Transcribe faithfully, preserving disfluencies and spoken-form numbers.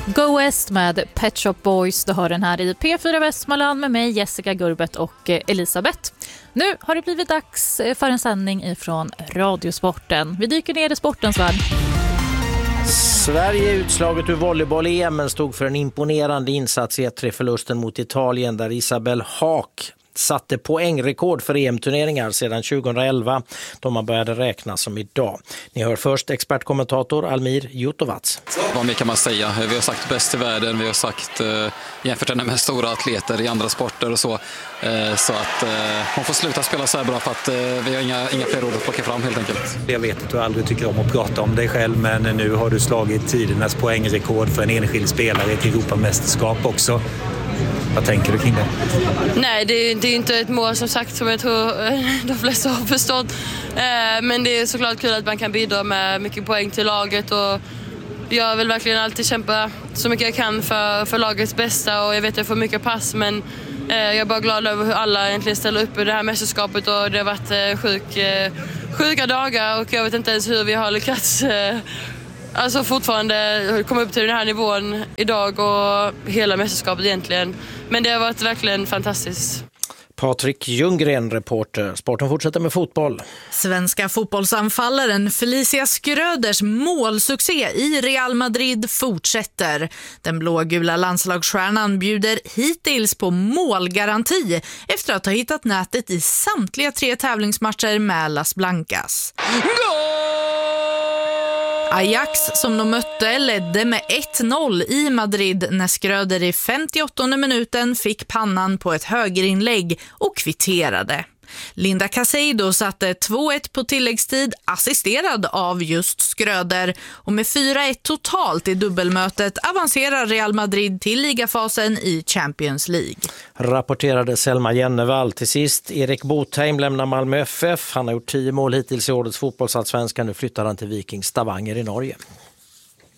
Go West med Pet Shop Boys. Du hör den här i P fyra Västmanland med mig, Jessica Gurbet och Elisabeth. Nu har det blivit dags för en sändning ifrån Radiosporten. Vi dyker ner i sportens värld. Sverige utslaget ur volleyboll-E M men stod för en imponerande insats i ett tre förlusten mot Italien där Isabel Haak satte poängrekord för E M-turneringar sedan tjugohundraelva då man började räkna som idag. Ni hör först expertkommentator Almir Jutovac. Vad mer kan man säga? Vi har sagt bäst i världen, vi har sagt eh, jämfört med stora atleter i andra sporter och så. Eh, så att eh, hon får sluta spela så här bra för att eh, vi har inga, inga fler ord att plocka fram helt enkelt. Jag vet att du aldrig tycker om att prata om dig själv, men nu har du slagit tidernas poängrekord för en enskild spelare i ett Europamästerskap också. Vad tänker du kring det? Nej, det är, det är inte ett mål som sagt som jag tror de flesta har förstått. Men det är såklart kul att man kan bidra med mycket poäng till laget och jag vill verkligen alltid kämpa så mycket jag kan för, för lagets bästa och jag vet att jag får mycket pass men jag är bara glad över hur alla egentligen ställer upp i det här mästerskapet och det har varit sjuk, sjuka dagar och jag vet inte ens hur vi har lyckats alltså fortfarande komma upp till den här nivån idag och hela mästerskapet egentligen. Men det har varit verkligen fantastiskt. Patrik Ljunggren, reporter. Sporten fortsätter med fotboll. Svenska fotbollsanfallaren Felicia Skröders målsuccé i Real Madrid fortsätter. Den blågula landslagsstjärnan bjuder hittills på målgaranti efter att ha hittat nätet i samtliga tre tävlingsmatcher med Las Blancas. Ajax som de mötte ledde med ett noll i Madrid när Skröder i femtioåttonde minuten fick pannan på ett högerinlägg och kvitterade. Linda Caseido satte två ett på tilläggstid assisterad av just Skröder och med fyra ett totalt i dubbelmötet avancerar Real Madrid till ligafasen i Champions League. Rapporterade Selma Jennevall. Till sist, Erik Botheim lämnar Malmö F F. Han har gjort tio mål hittills i årets fotbollsallsvenska. Nu flyttar han till Viking Stavanger i Norge.